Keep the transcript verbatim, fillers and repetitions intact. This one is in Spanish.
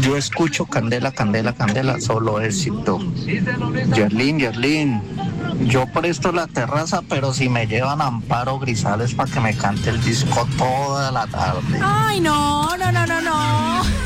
Yo escucho Candela, Candela, Candela, solo éxito. Yerlin, Yerlin, yo presto la terraza, pero si me llevan a Amparo Grisales para que me cante el disco toda la tarde. Ay, no, no, no, no, no.